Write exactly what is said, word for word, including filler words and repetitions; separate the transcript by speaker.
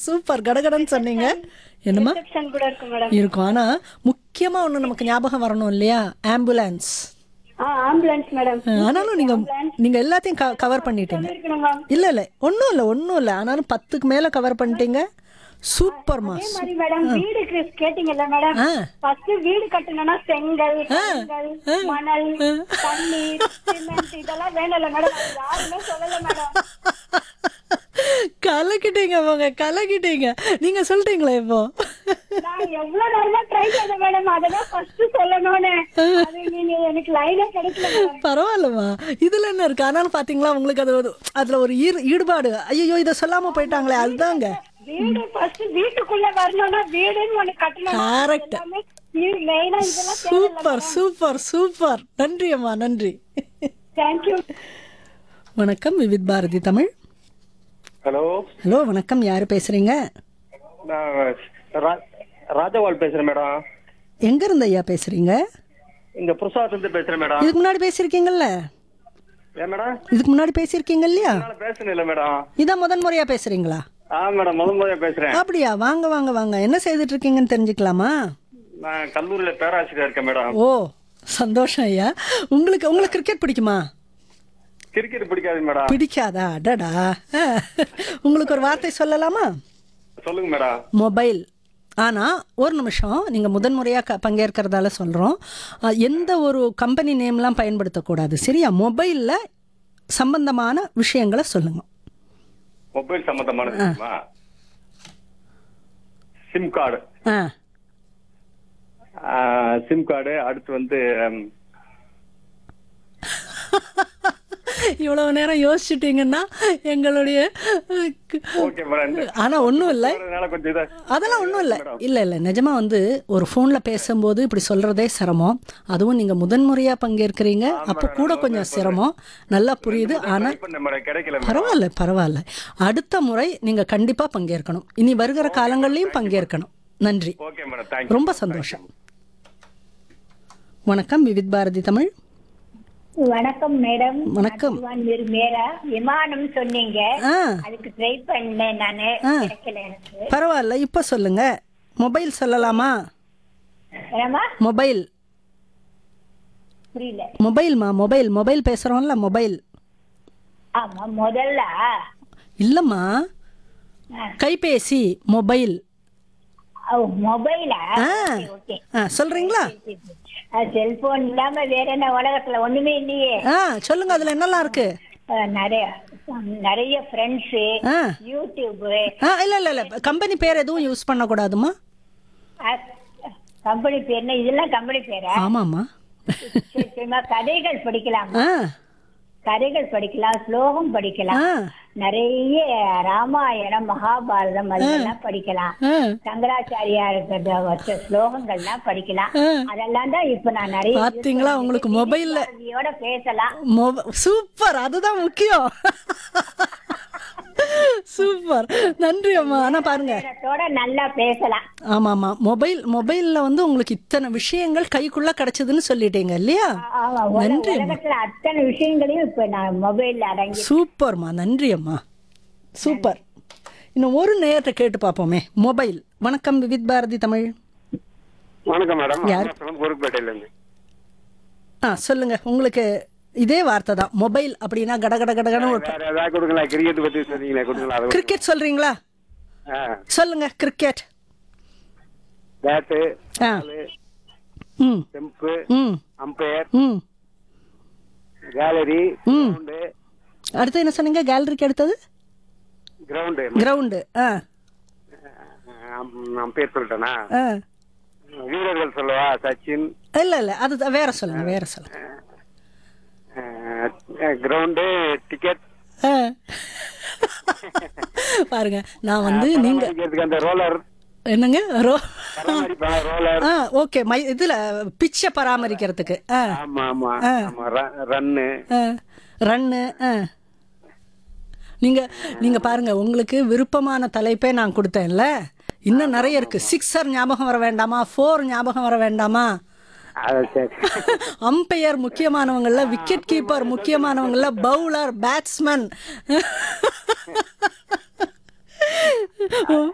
Speaker 1: Super கடகடன்னு சொன்னீங்க. என்னம்மா
Speaker 2: ரிசப்ஷன் கூட இருக்கு மேடம்.
Speaker 1: இருக்கும். ஆனா முக்கியமா ஒண்ணு நமக்கு ஞாபகம் வரணும் இல்லையா, ஆம்புலன்ஸ்.
Speaker 2: ஆ ஆம்புலன்ஸ் மேடம்.
Speaker 1: ஆனாலும் நீங்க நீங்க எல்லாத்தையும் கவர் பண்ணிட்டீங்க.
Speaker 2: இருக்கணும் மேம்.
Speaker 1: இல்ல இல்ல ஒன்றும் இல்லை ஒன்றும் இல்லை ஆனாலும் பத்துக்கு மேல கவர் பண்ணிட்டீங்க. சூப்பர்மா.
Speaker 2: அதே மாதிரி மேடம் வீடு கே- கேட்டீங்கல்ல மேடம்.
Speaker 1: ஆ.
Speaker 2: ஃபர்ஸ்ட் வீடு கட்டணும்னா செங்கல், கருங்கல், மணல், தண்ணீர், சிமெண்ட் இதெல்லாம் வேணும்ல மேடம். அது யாருமே சொல்லல மேடம்.
Speaker 1: கலக்கிட்டீங்க அவங்க, கலக்கிட்டீங்க. நீங்க சொல்லிட்டீங்களா இப்போ?
Speaker 2: நான் எவ்வளவு நேரமா ட்ரை பண்ணேன் மேடம். அதெல்லாம் ஃபர்ஸ்ட் சொல்லணும்னு. அது நீங்க எனக்கு லைனே கிடைக்கல மேடம்.
Speaker 1: பரவாயில்லம்மா, இதுல என்ன இருக்கு? ஆனாலும் பாத்தீங்களா உங்களுக்கு அது ஒரு- அதுல ஒரு ஈர்- ஈடுபாடு. ஐயோ இதை சொல்லாம போயிட்டாங்களே, அதுதாங்க.
Speaker 2: வீடு ஃபர்ஸ்ட் வீட்டுக்குள்ள வரணும்னா வீடுன்னு ஒண்ணு கட்டணும்.
Speaker 1: Correct.
Speaker 2: எல்லாமே மெயினா இதெல்லாம்
Speaker 1: சூப்பர் சூப்பர் சூப்பர். நன்றி அம்மா, நன்றி.
Speaker 2: தேங்க்யூ.
Speaker 1: வணக்கம் விவித் பாரதி தமிழ்.
Speaker 3: ஹலோ,
Speaker 1: ஹலோ வணக்கம், யாரு பேசுறீங்க?
Speaker 3: நான் ரா- ராஜவால் பேசுறேன் மேடம்.
Speaker 1: எங்க இருந்து ஐயா பேசுறீங்க?
Speaker 3: இங்க புருஷாத்துல இருந்து பேசுறேன் மேடம்.
Speaker 1: இதுக்கு முன்னாடி பேசிருக்கீங்கல்ல?
Speaker 3: ஏன் மேடம்?
Speaker 1: இதுக்கு முன்னாடி பேசிருக்கீங்க இல்லையா?
Speaker 3: என்னால பேசணும் இல்ல மேடம்.
Speaker 1: இதான் முதன் முறையா பேசுறீங்களா?
Speaker 3: ஆ மேடம், முதல் முறையா பேசுறேன்.
Speaker 1: அப்படியா? வாங்க வாங்க வாங்க. என்ன செய்துட்டு இருக்கீங்கன்னு தெரிஞ்சுக்கலாமா?
Speaker 3: நான் கல்லூரியில பேராசிரியர் இருக்கேன் மேடம்.
Speaker 1: ஓ சந்தோஷம் ஐயா. உங்களுக்கு உங்களுக்கு கிரிக்கெட் பிடிக்குமா?
Speaker 3: கிரிக்கெட் பிடிக்காது மேடம்.
Speaker 1: பிடிக்காதா? அடடா. ஆ. உங்களுக்கு ஒரு வார்த்தை சொல்லலாமா?
Speaker 3: சொல்லுங்க மேடம்.
Speaker 1: மொபைல். ஆனால் ஒரு நிமிஷம், நீங்கள் முதன்முறையாக க பங்கேற்கிறதால சொல்கிறோம், எந்த ஒரு கம்பெனி நேம்லாம் பயன்படுத்தக்கூடாது, சரியா? மொபைலில் சம்பந்தமான விஷயங்களை சொல்லுங்க.
Speaker 3: மொபைல் சம்பந்தமானது தெரியுமா? Sim card.
Speaker 1: ஆ
Speaker 3: சிம் கார்டு. அடுத்து வந்து ம்,
Speaker 1: இவ்வளவு நேரம் யோசிச்சுட்டீங்கன்னா எங்களுடைய
Speaker 3: ஓகே மேடம்.
Speaker 1: ஆனால் ஒன்றும் இல்லை,
Speaker 3: அதனால கொஞ்சம் இதா
Speaker 1: அதெல்லாம் ஒன்றும் இல்லை. இல்லை இல்லை நிஜமா வந்து ஒரு ஃபோனில் பேசும்போது இப்படி சொல்கிறதே சிரமம். அதுவும் நீங்கள் முதன்முறையாக பங்கேற்கிறீங்க, அப்போ கூட கொஞ்சம் சிரமம். நல்லா புரியுது. ஆனால்
Speaker 3: ட்ரை பண்ண மேடம், கிடைக்கல மேடம்.
Speaker 1: பரவாயில்ல பரவாயில்ல. அடுத்த முறை நீங்கள் கண்டிப்பாக பங்கேற்கணும். இனி வருகிற காலங்கள்லையும் பங்கேற்கணும். நன்றி,
Speaker 3: ஓகே மேடம், தேங்க்யூ.
Speaker 1: ரொம்ப சந்தோஷம். வணக்கம் விவித் பாரதி தமிழ்.
Speaker 2: வணக்கம் மேடம்.
Speaker 1: வணக்கம்.
Speaker 2: மேரா விமானம் சொன்னீங்க,
Speaker 1: ஆ
Speaker 2: அதுக்கு ட்ரை பண்ணேன் நானு,
Speaker 1: ஆ.
Speaker 2: கிடைக்கல எனக்கு.
Speaker 1: பரவாயில்ல, இப்போ சொல்லுங்க. மொபைல் சொல்லலாமா?
Speaker 2: ஏமா
Speaker 1: மொபைல்
Speaker 2: புரியல.
Speaker 1: மொபைல்மா, மொபைல் மொபைல் பேசுகிறோம்ல, மொபைல்.
Speaker 2: ஆமா முதல்ல
Speaker 1: இல்லைம்மா,
Speaker 2: ஆ.
Speaker 1: கைபேசி, மொபைல்.
Speaker 2: ஓ மொபைலா?
Speaker 1: ஆ
Speaker 2: ஓகே.
Speaker 1: ஆ சொல்கிறீங்களா?
Speaker 2: செல்போன் இல்லாம வேற என்ன உலகத்துல ஒண்ணுமே இல்லையே.
Speaker 1: ஆ சொல்லுங்க, அதில் என்னெல்லாம் இருக்கு?
Speaker 2: அஹ், நிறைய நிறைய ஃப்ரெண்ட்ஸ்,
Speaker 1: ஆ
Speaker 2: யூடியூப்,
Speaker 1: ஆ இல்லை இல்லை இல்லை, கம்பெனி பேர் எதுவும் யூஸ் பண்ணக்கூடாதுமா.
Speaker 2: கம்பெனி பேர் என்ன? இதெல்லாம் கம்பெனி பேரா?
Speaker 1: ஆமாம்மா.
Speaker 2: சரி, சரிம்மா. கதைகள் படிக்கலாம்,
Speaker 1: ஆ
Speaker 2: கதைகள் படிக்கலாம், ஸ்லோகம் படிக்கலாம்,
Speaker 1: ஆ
Speaker 2: நிறைய ராமாயணம், மகாபாரதம் அதெல்லாம் படிக்கலாம்.
Speaker 1: ஆ
Speaker 2: சங்கராச்சாரியார் வச்ச ஸ்லோகங்கள்லாம் படிக்கலாம்.
Speaker 1: ஆ.
Speaker 2: அதெல்லாம் தான் இப்ப நான் நிறைய
Speaker 1: பாத்தீங்களா, உங்களுக்கு மொபைல்ல
Speaker 2: பாரதியோட பேசலாம்.
Speaker 1: மொப சூப்பர், அதுதான் முக்கியம். சூப்பர், நன்றி அம்மா. ஆனா பாருங்க,
Speaker 2: நேரத்தோட நல்லா பேசலாம்.
Speaker 1: ஆமா ஆமா, மொபைல் மொபைல்ல வந்து உங்களுக்கு இத்தனை விஷயங்கள் கைக்குள்ள கிடைச்சதுன்னு சொல்லிட்டீங்க இல்லையா?
Speaker 2: ஆமா, உல-
Speaker 1: நன்றி அம்மா.
Speaker 2: உலகத்துல அத்தனை விஷயங்களையும் இப்ப நான் மொபைல்ல அடங்கி.
Speaker 1: சூப்பர்மா, நன்றி அம்மா. சூப்பர். இன்னும் ஒரு நேரத்தை கேட்டு பார்ப்போமே. மொபைல். வணக்கம் விவித் பாரதி தமிழ்.
Speaker 3: வணக்கம் மேடம்.
Speaker 1: யார்?
Speaker 3: பொறுப்பேட்டையில இருந்து.
Speaker 1: ஆ சொல்லுங்க. உங்களுக்கு இதே வார்த்தை தான், மொபைல் அப்படின்னா கடகட கடகடன்னு ஒரு
Speaker 3: வேற ஏதாவது கொடுங்களா? கிரிக்கெட் பத்தி சொன்னீங்களே, கொடுங்களா? அது
Speaker 1: கிரிக்கெட் சொல்றீங்களா?
Speaker 3: ஆ.
Speaker 1: சொல்லுங்க. கிரிக்கெட்.
Speaker 3: பேட்டு,
Speaker 1: ஆ
Speaker 3: பாலு,
Speaker 1: ம்
Speaker 3: ஸ்டெம்பு,
Speaker 1: ம்
Speaker 3: அம்பையர்,
Speaker 1: ம்
Speaker 3: கேலரி,
Speaker 1: ம்.
Speaker 3: கிரவுண்டு.
Speaker 1: அடுத்து என்ன சொன்னீங்க? கேலரிக்கு அடுத்தது
Speaker 3: கிரவுண்டு.
Speaker 1: கிரவுண்டு. ஆ
Speaker 3: அம்- அம்பையர் சொல்லிட்டேனா?
Speaker 1: ஆ
Speaker 3: வீரர்கள் சொல்லவா? சச்சின்.
Speaker 1: இல்ல இல்ல, அது வேற சொல்லுங்க, வேற சொல்லுங்க.
Speaker 3: Ground, ticket.
Speaker 1: ஆ. பாருங்க, நான் வந்து நீங்க
Speaker 3: அந்த ரோலர்.
Speaker 1: என்னங்க row
Speaker 3: பராமரிப்பாங்க, roller.
Speaker 1: Ah okay, my இதுல பிச்சை பராமரிக்கிறதுக்கு. ஆ
Speaker 3: ஆமா ஆமா
Speaker 1: ஆ.
Speaker 3: ஆமா. ர- ரன்னு.
Speaker 1: ஆ ரன்னு. ஆ நீங்க நீங்க பாருங்க, உங்களுக்கு விருப்பமான தலைப்பே நான் கொடுத்தேன்ல. இன்னும் நிறைய இருக்கு. சிக்ஸர் ஞாபகம் வர வேண்டாமா? ஃபோர் ஞாபகம் வர வேண்டாமா?
Speaker 3: அது சரி.
Speaker 1: Umpire முக்கியமானவங்கள்ல, wicket keeper முக்கியமானவங்கள்ல, bowler, batsman.